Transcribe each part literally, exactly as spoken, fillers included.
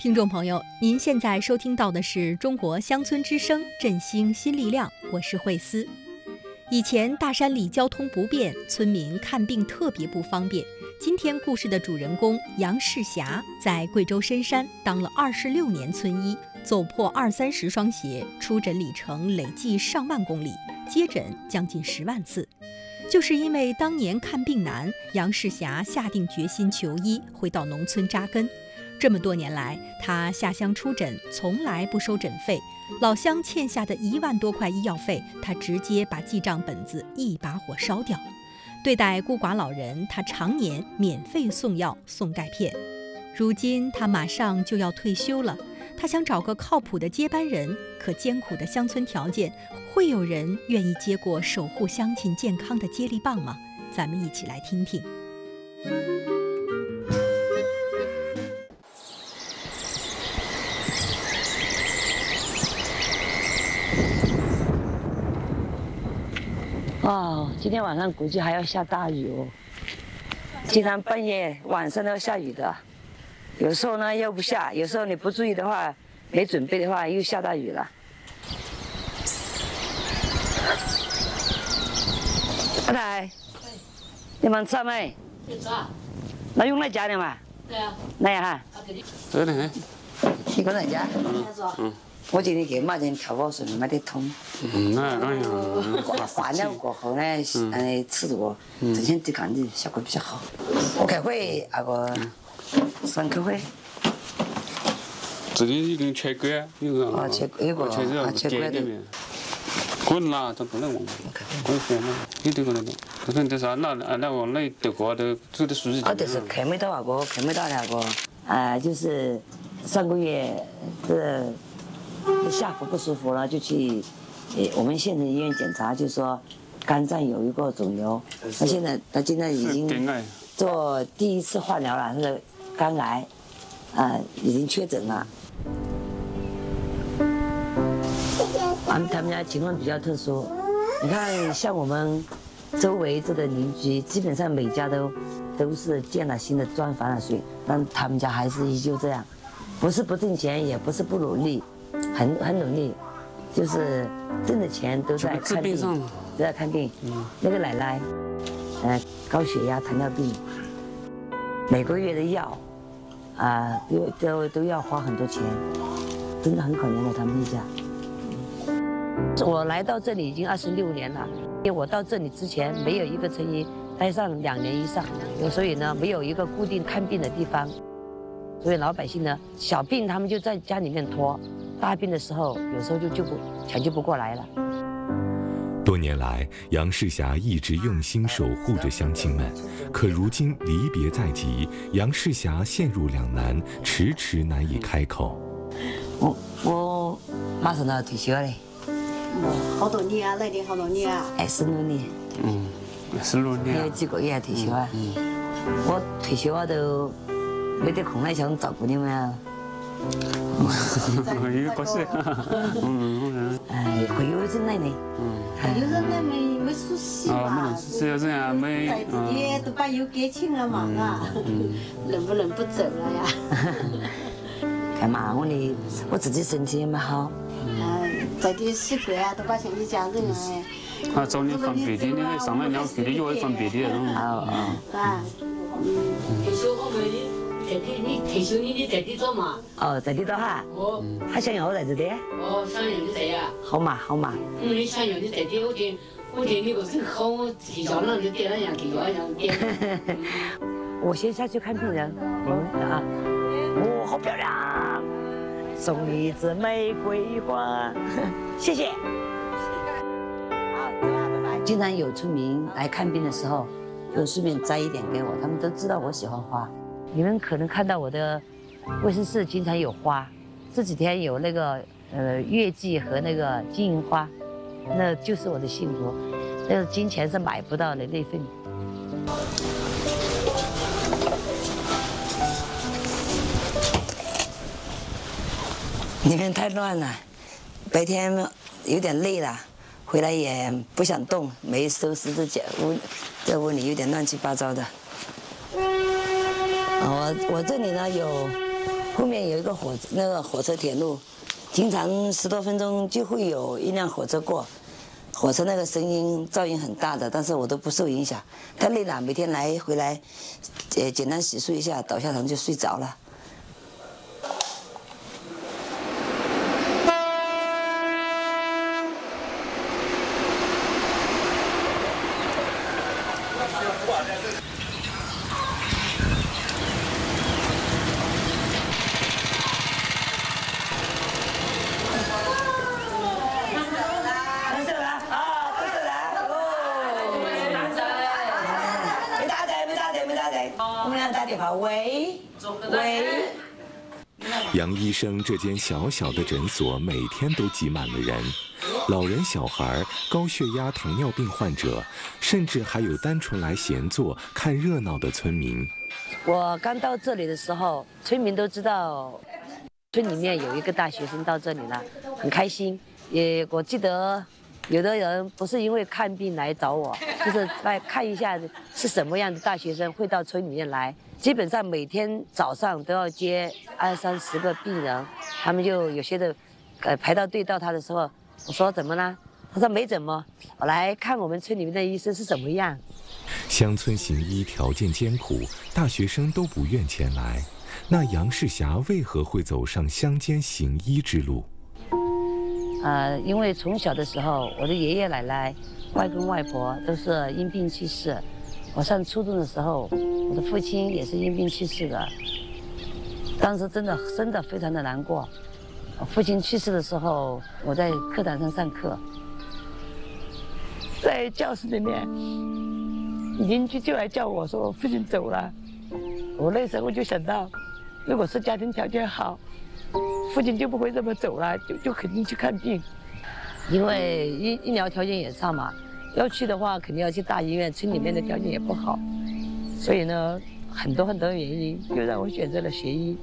听众朋友，您现在收听到的是中国乡村之声振兴新力量，我是慧思。以前大山里交通不便，村民看病特别不方便。今天故事的主人公杨世霞在贵州深山当了二十六年村医，走破二三十双鞋，出诊里程累计上万公里，接诊将近十万次。就是因为当年看病难，杨世霞下定决心求医，回到农村扎根。这么多年来，他下乡出诊从来不收诊费，老乡欠下的一万多块医药费，他直接把记账本子一把火烧掉。对待孤寡老人，他常年免费送药送钙片。如今他马上就要退休了，他想找个靠谱的接班人，可艰苦的乡村条件，会有人愿意接过守护乡亲健康的接力棒吗？咱们一起来听听。 哦，今天晚上估计还要下大雨哦。经常半夜、晚上都要下雨的，有时候呢又不下，有时候你不注意的话，没准备的话又下大雨了。阿太，你们吃没？ 吃啊。 那用来夹的嘛？ 对啊。 那样哈？ 对的。 一个人夹？ 嗯。 嗯。我今天给马人调好水，没得通。 嗯，那当然。 化疗过后呢，嗯，吃多，这些对抗力效果比较好。我开会那个上开会。 这里已经切割，有个。 啊，切有个切割切割的。 滚啦，这不能忘。滚线了，有这个那个，这是这啥？那那我那德国的做的数据。 啊，就是看没到那个，看没到那个，啊，就是上个月这。下腹不舒服了，就去，呃，我们县城医院检查，就说肝脏有一个肿瘤。他现在他现在已经做第一次化疗了，是肝癌，啊，已经确诊了。他们他们家情况比较特殊，你看像我们周围这的邻居，基本上每家都都是建了新的砖房了水，但他们家还是依旧这样，不是不挣钱，也不是不努力。很很努力，就是挣的钱都在看病，都在看病。嗯、那个奶奶，呃，高血压、糖尿病，每个月的药，啊、呃，都都都要花很多钱，真的很可怜的他们一家。我来到这里已经二十六年了，因为我到这里之前没有一个村医待上两年以上，所以呢没有一个固定看病的地方，所以老百姓呢小病他们就在家里面拖。大病的时候，有时候就救不抢救不过来了。 多年来，杨世霞一直用心守护着乡亲们，可如今离别在即，杨世霞陷入两难，迟迟难以开口。 我我马上都要退休了。 哦，好多年啊，来的好多年啊。 二十六年。 嗯，二十六年。 还有几个月要退休啊？嗯。我退休啊都没得空来想照顾你们啊。 有不是，嗯嗯。 哎，会有人来的。 嗯。有人来没没出息嘛？ 哦，没有这样没。 在这里都把油给请了嘛啊，能不能不走了呀？ 干嘛？我的我自己身体也没好。 嗯，在这习惯啊，都把像一家人哎。 啊，找你放别的，那个上来两别的药放别的那种。 哦哦。啊，嗯。退休后面的。在地，你退休你你在地做嘛？ 哦，在地做哈。哦。他想要我在这里。 哦，想要你在呀。 好嘛，好嘛。 嗯，你想要你在地，我点我点你个真好，我提交了就点了样，提交了样点。 我先下去看病人。嗯啊。哦，好漂亮！送你一支玫瑰花，谢谢。好，走啊，拜拜。经常有村民来看病的时候，就顺便摘一点给我，他们都知道我喜欢花。你们可能看到我的卫生室经常有花，这几天有那个呃月季和那个金银花，那就是我的幸福，那个金钱是买不到的那份。你们太乱了，白天有点累了，回来也不想动，没收拾这家屋，这屋里有点乱七八糟的。我我这里呢有后面有一个火那个火车铁路，经常十多分钟就会有一辆火车过。火车那个声音噪音很大的，但是我都不受影响。太累了，每天来回来，呃，简单洗漱一下，倒下床就睡着了。喂喂， 杨医生这间小小的诊所每天都挤满了人，老人、小孩、高血压、糖尿病患者，甚至还有单纯来闲坐看热闹的村民。 我刚到这里的时候，村民都知道村里面有一个大学生到这里了，很开心。也我记得有的人不是因为看病来找我，就是来看一下是什么样的大学生会到村里面来。基本上每天早上都要接二三十个病人，他们就有些的，呃，排到队到他的时候，我说怎么了？他说没怎么，我来看我们村里面的医生是怎么样。 乡村行医条件艰苦，大学生都不愿前来。那杨世霞为何会走上乡间行医之路？ 呃，因为从小的时候，我的爷爷奶奶、外公外婆都是因病去世。我上初中的时候，我的父亲也是因病去世的。当时真的真的非常的难过。我父亲去世的时候，我在课堂上上课，在教室里面，邻居就来叫我说父亲走了。我那时候就想到，如果是家庭条件好，父亲就不会这么走了，就就肯定去看病，因为医医疗条件也差嘛。要去的话，肯定要去大医院，村里面的条件也不好，所以呢，很多很多原因，就让我选择了学医。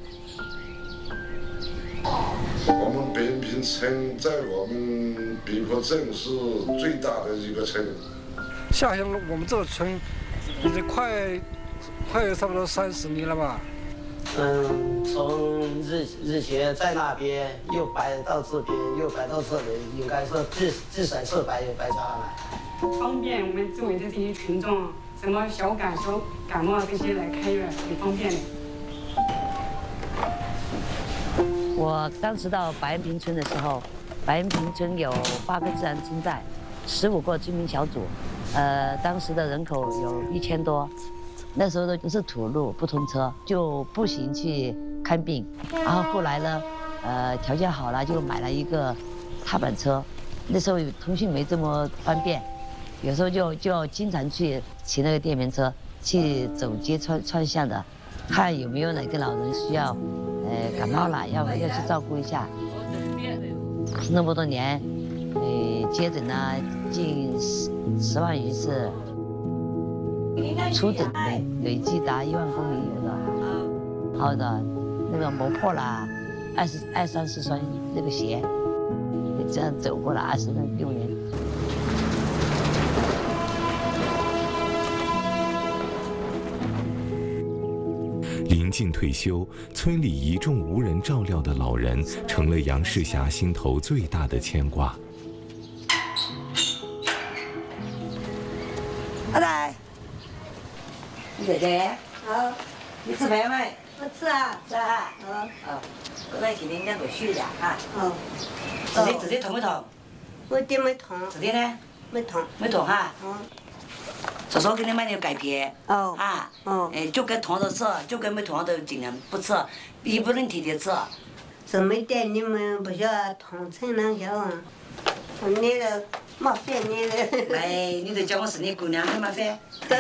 我们白云坪村在我们滨坡镇是最大的一个村。 下乡我们这个村已经快快有差不多三十年了吧。 嗯，从日日前在那边又摆到这边，又摆到这里，应该说自自甩侧摆也摆下来。 方便我们周围的这些群众，什么小感、小感冒这些来开院，挺方便的。 我当时到白云坪村的时候，白云坪村有八个自然村在，十五个居民小组，呃，当时的人口有一千多。那时候都是土路，不通车，就步行去看病。然后后来呢，呃，条件好了，就买了一个踏板车。那时候通讯没这么方便。有时候就就要经常去骑那个电瓶车去走街串串巷的，看有没有哪个老人需要，呃，感冒了要要去照顾一下。那么多年，呃，接诊呢近十十万余次，出诊累累计达一万公里有的。好的，那个磨破了二十二三十双那个鞋，这样走过了二十六年。 临近退休，村里一众无人照料的老人，成了杨世霞心头最大的牵挂。 阿仔，你姐姐， 好， 你吃饭没？ 我吃啊， 吃啊。 好， 哦，我来给你两个血呀，哈。 好。 自己自己痛没痛？ 我的没痛。 自己呢？ 没痛。 没痛哈。 嗯。 叔叔给你买点钙片。 哦。 啊。 哦。 哎，就该痛的吃，就该没痛的尽量不吃，也不能天天吃。 是没得你们不晓得痛成啷晓啊？你的麻烦你的。 哎，你都叫我是你姑娘，很麻烦。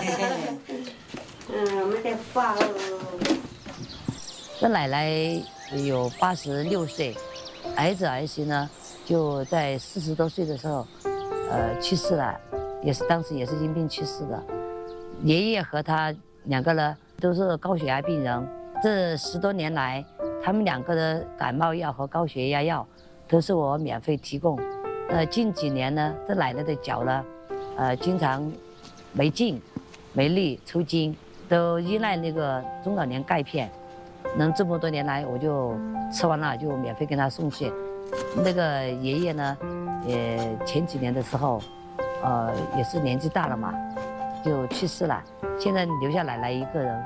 嗯，没得法哦。 我奶奶有八十六岁，儿子儿媳呢就在四十多岁的时候，呃去世了，也是当时也是因病去世的。爷爷和他两个人都是高血压病人，这十多年来，他们两个的感冒药和高血压药都是我免费提供。呃，近几年呢，这奶奶的脚呢，呃，经常没劲、没力、抽筋，都依赖那个中老年钙片。 能这么多年来，我就吃完了就免费给他送去。那个爷爷呢，也前几年的时候，呃，也是年纪大了嘛，就去世了。现在留下奶奶一个人。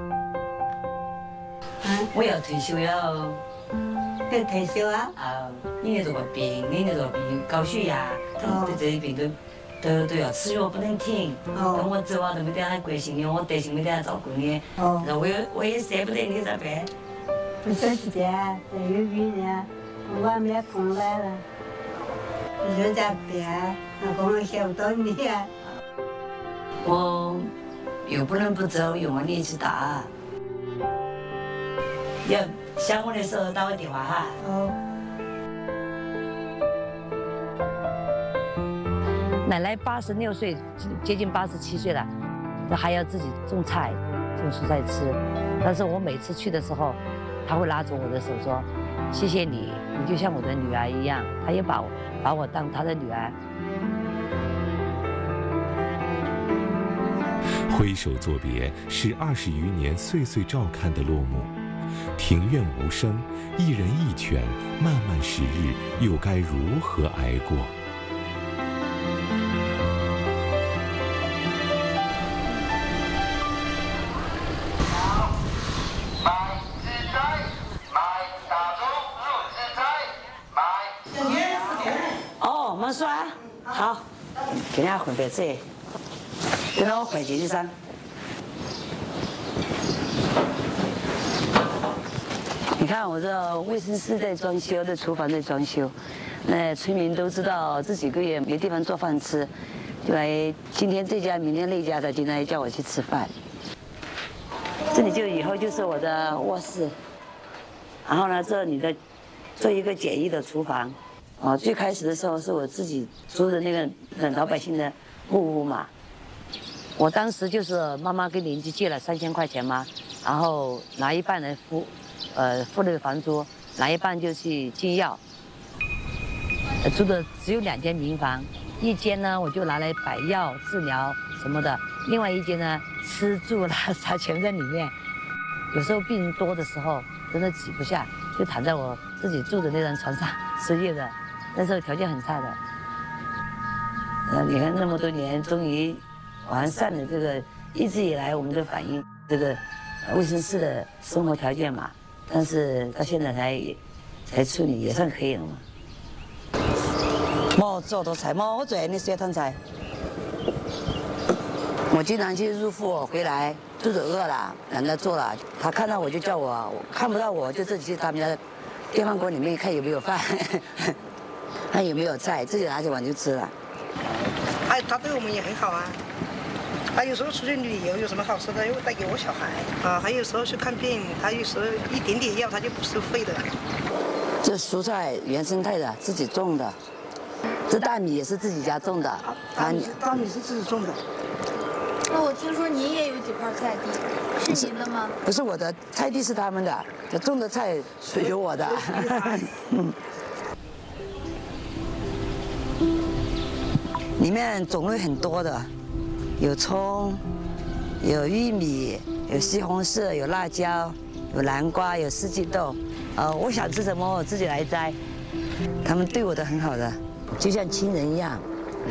嗯， 我要退休了。 要退休啊？ 啊，你那个病，你那个病高血压，对这些病都都都要吃药不能停。哦。等我走啊，都没得人关心你，我德行没得人照顾你。哦。然后我又我也舍不得你咋办？ 不舍得的，这有病人，我还没空来了，不知咋办？我我想不到你啊。 我又不能不走，又我年纪大。要想我的时候打我电话哈。哦。奶奶八十六岁，接近八十七岁了，她还要自己种菜、种蔬菜吃。但是我每次去的时候，她会拉着我的手说：“谢谢你，你就像我的女儿一样。”她也把我把我当她的女儿。 挥手作别，是二十余年岁岁照看的落幕。庭院无声，一人一犬，漫漫时日，又该如何挨过？ 哦，没说啊，好，给人家混白菜，给我换进去噻。你看我这卫生室在装修，这厨房在装修，那村民都知道这几个月没地方做饭吃，就来今天这家，明天那家的，经常叫我去吃饭。这里就以后就是我的卧室，然后呢，这里的做一个简易的厨房。哦，最开始的时候是我自己租的那个老百姓的木屋嘛，我当时就是妈妈跟邻居借了三千块钱嘛，然后拿一半来付。呃，付那个房租，拿一半就去进药。呃、住的只有两间民房，一间呢我就拿来摆药、治疗什么的，另外一间呢吃住拉撒全在里面。有时候病人多的时候，真的挤不下，就躺在我自己住的那张床上失业的，那时候条件很差的。呃，你看那么多年，终于完善了这个，一直以来我们都反映这个卫生室的生活条件嘛。但是到现在才才处理也算可以了嘛。我做道菜嘛，我最爱的酸汤菜。我经常去入户回来，肚子饿了，让他做了，他看到我就叫我，看不到我就自己去他们家的电饭锅里面看有没有饭，看有没有菜，自己拿起碗就吃了。 哎，他对我们也很好啊。他有时候出去旅游，有什么好吃的，又带给我小孩啊。还有时候去看病，他有时候一点点药他就不收费的。 这蔬菜原生态的，自己种的。这大米也是自己家种的。 大米大米是自己种的。 那我听说您也有几块菜地，是您的吗？ 不是我的，菜地是他们的，这种的菜属于我的。嗯。里面种类很多的。有葱，有玉米，有西红柿，有辣椒，有南瓜，有四季豆。呃，我想吃什么我自己来摘，他们对我都很好的，就像亲人一样。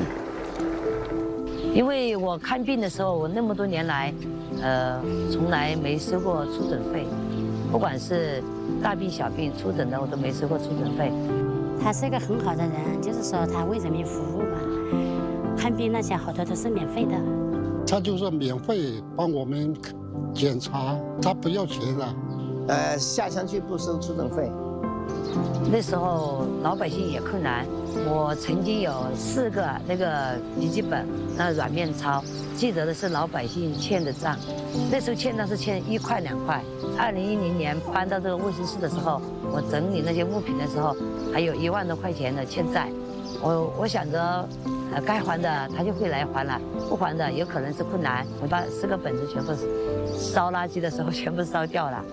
因为我看病的时候，我那么多年来，呃，从来没收过出诊费，不管是大病小病出诊的，我都没收过出诊费。 他是一个很好的人，就是说他为人民服务嘛。看病那些好多都是免费的， 他就是免费帮我们检查，他不要钱的。 呃，下乡去不收出诊费。 那时候老百姓也困难，我曾经有四个那个笔记本，那软面钞，记得的是老百姓欠的账。那时候欠账是欠一块两块。二零一零年搬到这个卫生室的时候，我整理那些物品的时候，还有一万多块钱的欠债。我我想着。呃，该还的他就会来还了，不还的有可能是困难，我把四个本子全部烧垃圾的时候全部烧掉了。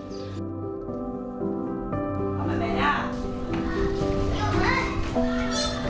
我们没了。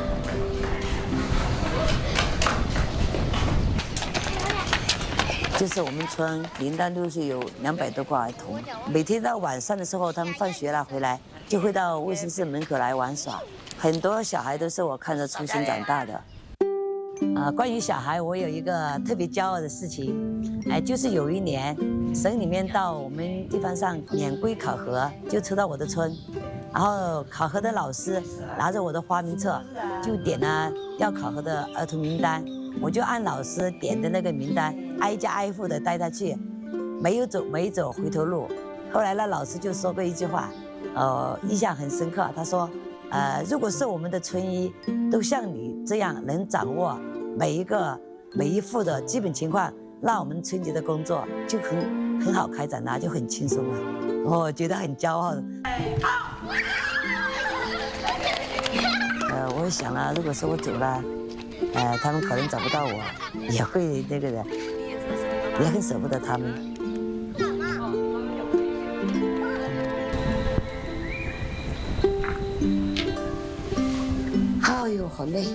这是我们村零到六岁有两百多个儿童，每天到晚上的时候，他们放学了回来，就会到卫生室门口来玩耍。很多小孩都是我看着出生长大的。啊，关于小孩，我有一个特别骄傲的事情，哎，就是有一年省里面到我们地方上免规考核，就抽到我的村。然后考核的老师拿着我的花名册，就点了要考核的儿童名单，我就按老师点的那个名单，挨家挨户的带他去，没有走没走回头路。后来呢，老师就说过一句话，呃，印象很深刻。他说，呃，如果是我们的村医都像你这样能掌握每一个每一户的基本情况，那我们春节的工作就很很好开展了，就很轻松了。我觉得很骄傲。呃，我想了，如果是我走了，呃，他们可能找不到我，也会那个的，也很舍不得他们。哎呦，好累。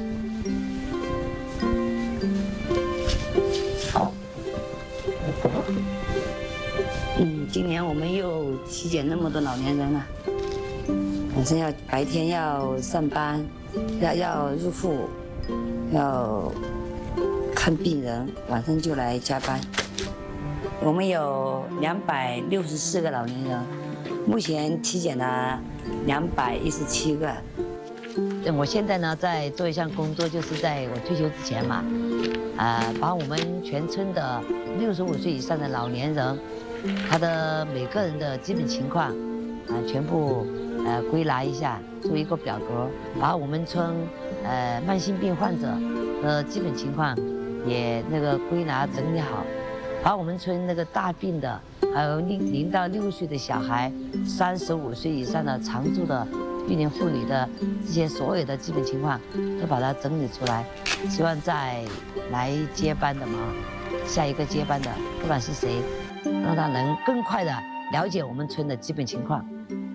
嗯，今年我们又体检那么多老年人了，反正要白天要上班，要要入户，要看病人，晚上就来加班。我们有两百六十四个老年人，目前体检了两百一十七个。我现在呢在做一项工作，就是在我退休之前嘛，啊、呃，把我们全村的六十五岁以上的老年人，他的每个人的基本情况，啊、呃，全部呃归纳一下，做一个表格，把我们村呃慢性病患者的基本情况也那个归纳整理好，把我们村那个大病的，还有零零到六岁的小孩，三十五岁以上的常住的育龄妇女的这些所有的基本情况，都把它整理出来，希望再来接班的嘛，下一个接班的不管是谁，让他能更快的了解我们村的基本情况。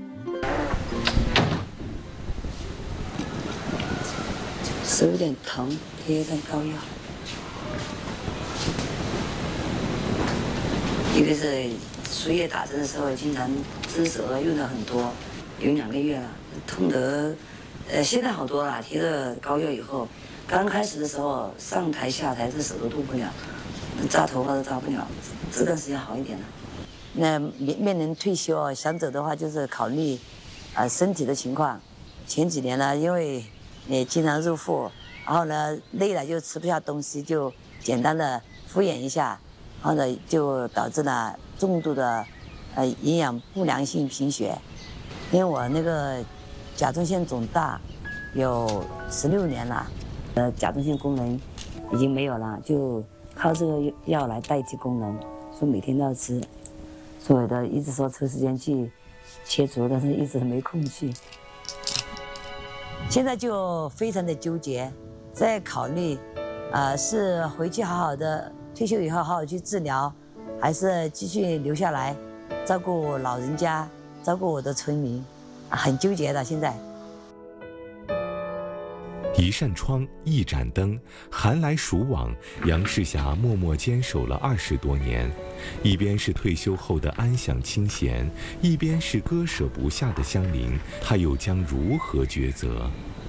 手有点疼，贴一点膏药。一个是输液打针的时候，经常针手用的很多，有两个月了，痛得，呃，现在好多了。贴了膏药以后，刚开始的时候上台下台这手都动不了，扎头发都扎不了，这段时间好一点了。那面面临退休啊，想走的话就是考虑，啊、呃、身体的情况。前几年呢，因为也经常入户，然后呢累了就吃不下东西，就简单的敷衍一下，然后呢就导致了重度的，呃营养不良性贫血。因为我那个甲状腺肿大有十六年了，呃甲状腺功能已经没有了，就靠这个药来代替功能，说每天都要吃。所以的一直说抽时间去切除，但是一直没空去。现在就非常的纠结，在考虑，呃，是回去好好的退休以后好好去治疗，还是继续留下来照顾老人家，照顾我的村民，很纠结的现在。 一扇窗，一盏灯，寒来暑往，杨世霞默默坚守了二十多年，一边是退休后的安享清闲，一边是割舍不下的乡邻，他又将如何抉择？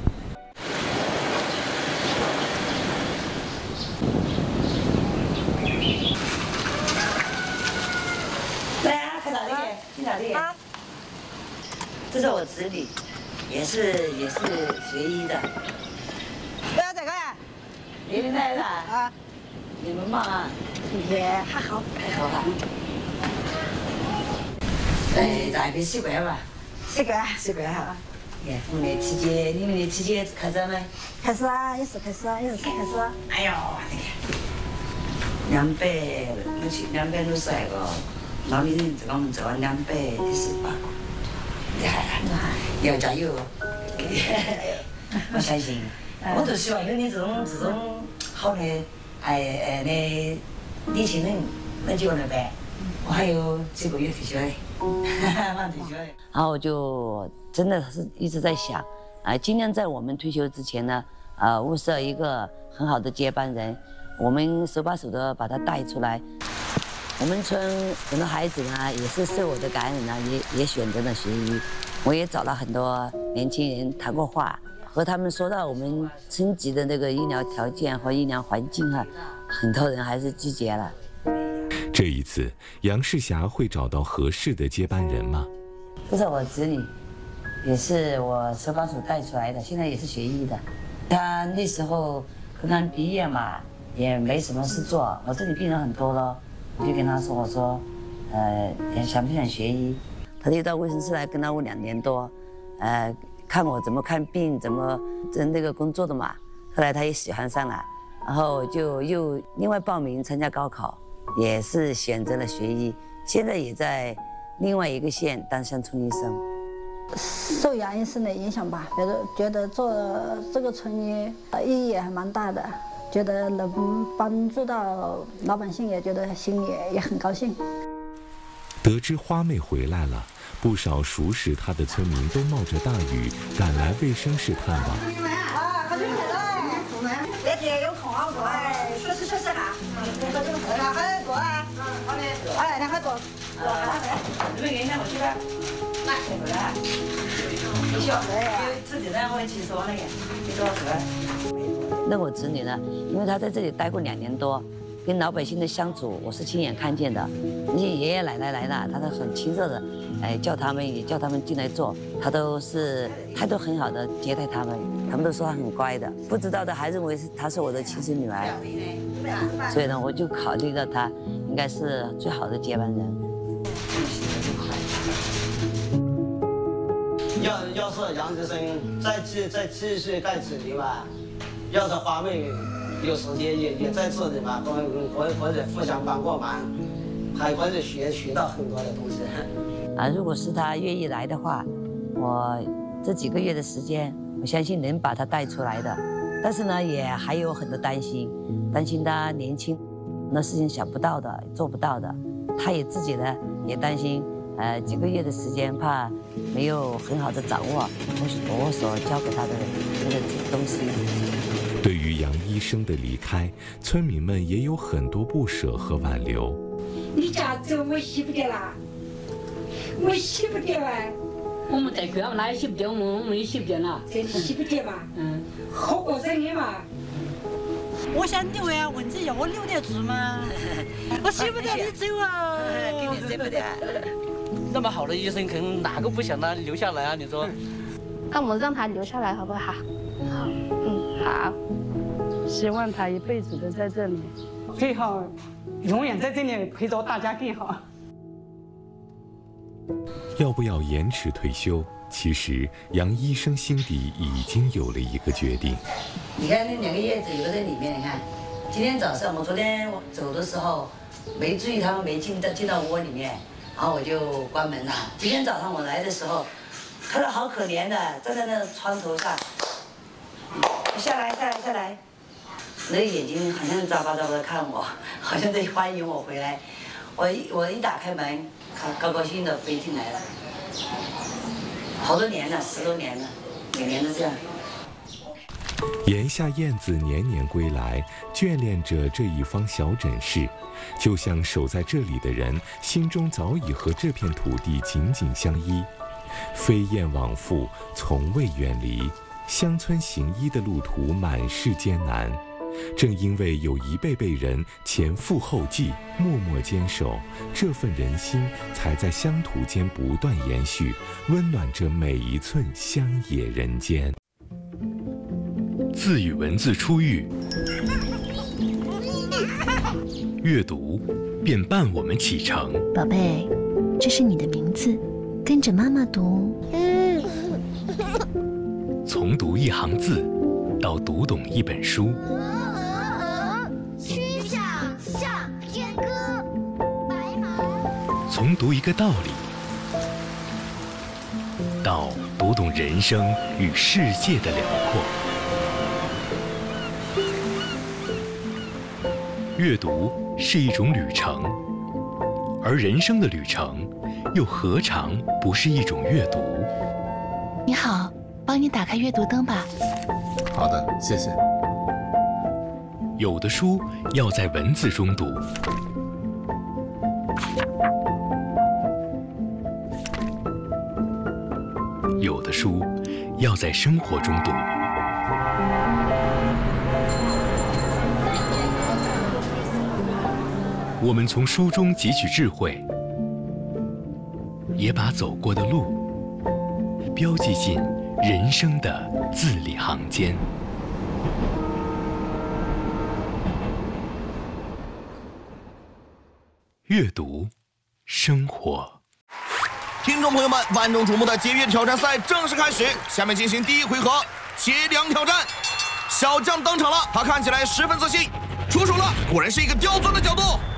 来啊，看哪里？去哪里？啊，这是我侄女，也是也是学医的。 要这个呀？ 你们来了啊？你们忙啊？ 也还好， 还好哈。哎，这边习惯吧？ 习惯， 习惯哈。哎，我们的体检，你们的体检开始了没？ 开始啊，也是开始啊，也是开始啊。 哎呦，你看，两百六七，两百六十二个老年人，这个我们做了两百一十八个，厉害了，要加油！我相信。我就希望有你这种这种好的哎哎的年轻人能接我来办，我还有几个月退休嘞，马上退休嘞。然后我就真的是一直在想，啊，尽量在我们退休之前呢，啊，物色一个很好的接班人，我们手把手的把他带出来。 我们村很多孩子呢，也是受我的感染呢，也也选择了学医。我也找了很多年轻人谈过话，和他们说到我们村级的那个医疗条件和医疗环境啊，很多人还是拒绝了。 这一次，杨世霞会找到合适的接班人吗？ 这是我侄女，也是我社保署带出来的，现在也是学医的。她那时候刚刚毕业嘛，也没什么事做，我这里病人很多咯，我就跟她说，我说，呃，想不想学医？她就到卫生室来跟了我两年多，呃，看我怎么看病，怎么这那个工作的嘛。后来她也喜欢上了，然后就又另外报名参加高考，也是选择了学医，现在也在另外一个县当乡村医生。 受杨医生的影响吧，觉得觉得做这个村医意义也还蛮大的，觉得能帮助到老百姓，也觉得心里也很高兴。 得知花妹回来了，不少熟识她的村民都冒着大雨赶来卫生室探望。 啊，好久没来，别姐有空啊，过来休息休息哈。好久没来，还坐啊？好的，哎，两个坐。你们给两个去吧。来，回来。你小对呀，自己在我去说那个，你多喝。 那我侄女呢？因为她在这里待过两年多，跟老百姓的相处，我是亲眼看见的。那些爷爷奶奶来了，她都很亲热的，哎，叫他们也叫他们进来坐，她都是态度很好的接待他们，他们都说她很乖的。不知道的还认为是她是我的亲生女儿，所以呢，我就考虑到她应该是最好的接班人。 要要是杨医生再继再继续干这里嘛，要是花妹有时间也也在这里嘛，或或或者互相帮过忙，还或者学学到很多的东西。 啊，如果是他愿意来的话，我这几个月的时间，我相信能把他带出来的。但是呢，也还有很多担心，担心他年轻，很多事情想不到的，做不到的。他也自己呢也担心。呃，几个月的时间，怕没有很好的掌握我所教给他的那个东西。 对于杨医生的离开，村民们也有很多不舍和挽留。 你家走我洗不得啦，我洗不得啊。 我们在捐，哪也洗不得，我们我们也洗不得啦。 这里洗不得嘛，嗯，好过人的嘛。 我想留呀，问题要我留得住吗？我舍不得你走啊， 肯定舍不得。那么好的医生，可能哪个不想他留下来啊？你说？ 那我们让他留下来好不好？好，嗯，好。 希望他一辈子都在这里，最好永远在这里陪着大家更好。 要不要延迟退休？其实杨医生心底已经有了一个决定。 你看那两个叶子有在里面，你看，今天早上我昨天走的时候没注意，他们没进到进到窝里面。然后我就关门了。今天早上我来的时候，看到好可怜的站在那窗头上，下来下来下来，那个眼睛好像眨巴眨巴的看我，好像在欢迎我回来。我一我一打开门，高高兴兴的飞进来了。好多年了，十多年了，每年都这样。 檐下燕子年年归来，眷恋着这一方小诊室，就像守在这里的人心中早已和这片土地紧紧相依。飞燕往复，从未远离。乡村行医的路途满是艰难，正因为有一辈辈人前赴后继，默默坚守，这份人心才在乡土间不断延续，温暖着每一寸乡野人间。 字与文字初遇，阅读便伴我们启程。 宝贝，这是你的名字，跟着妈妈读。 从读一行字，到读懂一本书。 曲项向天歌，白马。 从读一个道理，到读懂人生与世界的辽阔。阅读是一种旅程，而人生的旅程，又何尝不是一种阅读？ 你好，帮你打开阅读灯吧。 好的，谢谢。 有的书要在文字中读， 有的书要在生活中读。我们从书中汲取智慧，也把走过的路标记进人生的字里行间。阅读，生活。 听众朋友们，万众瞩目的节约挑战赛正式开始，下面进行第一回合节粮挑战。小将登场了，他看起来十分自信，出手了，果然是一个刁钻的角度。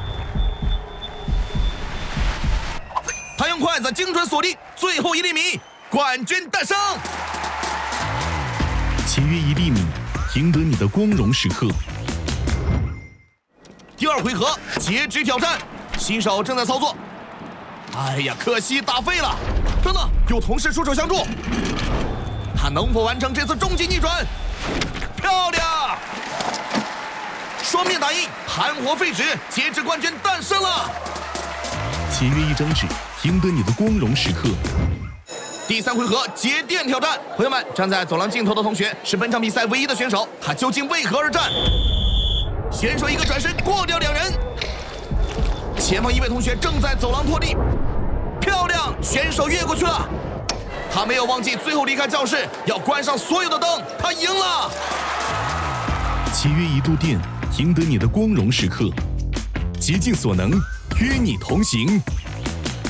他用筷子精准锁定最后一粒米，冠军诞生。 节约一粒米，赢得你的光荣时刻。 第二回合截肢挑战，新手正在操作。哎呀，可惜打废了。等等，有同事出手相助，他能否完成这次终极逆转？漂亮！双面打印，盘活废纸，截肢冠军诞生了。 节约一张纸，赢得你的光荣时刻。 第三回合节电挑战，朋友们，站在走廊尽头的同学是本场比赛唯一的选手，他究竟为何而战？选手一个转身过掉两人，前方一位同学正在走廊拖地，漂亮，选手越过去了。他没有忘记最后离开教室要关上所有的灯，他赢了。 节约一度电，赢得你的光荣时刻。竭尽所能，与你同行。